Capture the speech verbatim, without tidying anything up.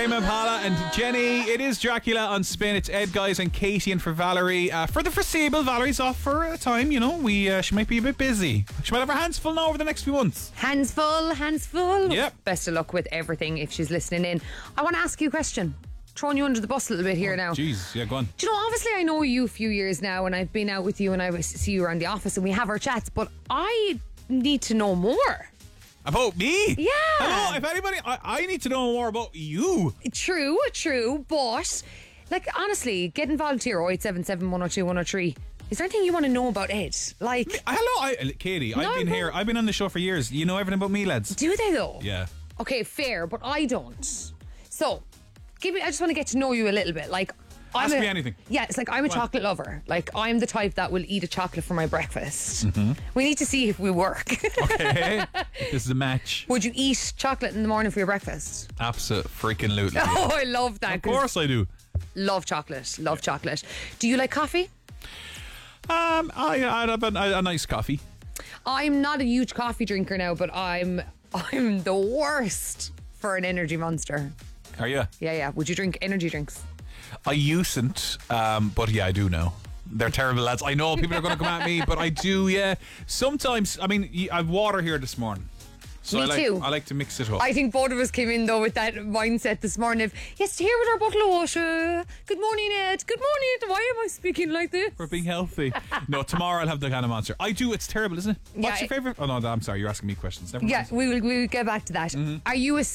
Tame Impala and Jenny. It is Dracula on Spin. It's Ed, guys, and Katie, and for Valerie. Uh, for the foreseeable, Valerie's off for a time. You know, we uh, she might be a bit busy. She might have her hands full now over the next few months. Hands full, hands full. Yep. Best of luck with everything if she's listening in. I want to ask you a question. Throwing you under the bus a little bit here oh, now. Jeez, yeah, go on. Do you know, obviously I know you a few years now, and I've been out with you, and I see you around the office, and we have our chats, but I need to know more. About me? Yeah. Hello, if anybody, I, I need to know more about you. True, true, but like honestly, get involved here. oh eight seven seven, one oh two, one oh three. Is there anything you want to know about Ed? Like, hello, I, Katie. I've No, been but- here. I've been on the show for years. You know everything about me, lads. do they though? Yeah. Okay, fair, but I don't. So, give me. I just want to get to know you a little bit. Like, I'm Ask a, me anything. Yeah, it's like I'm a Go on. chocolate lover. Like, I'm the type that will eat a chocolate for my breakfast. Mm-hmm. We need to see if we work. Okay. This is a match. Would you eat chocolate in the morning for your breakfast? Absolute freaking loot. Oh, I love that. Of course I do. Love chocolate. Love chocolate. Do you like coffee? Um, I, I'd have a, a nice coffee. I'm not a huge coffee drinker now, but I'm I'm the worst for an energy monster. Are you? Yeah, yeah. Would you drink energy drinks? I usedn't, um, but yeah, I do now. They're terrible, lads. I know people are going to come at me, but I do, yeah. Sometimes, I mean, y- I've water here this morning. So Me I like, too. I like to mix it up. I think both of us came in though with that mindset this morning of, yes, here with our bottle of water. Good morning, Ed. Good morning, Ed. Why am I speaking like this? We're being healthy. No, tomorrow I'll have the kind of monster. I do. It's terrible, isn't it? What's Yeah, your favourite? Oh, no, I'm sorry. You're asking me questions. Never Yeah, mind. we will we will get back to that. Are you a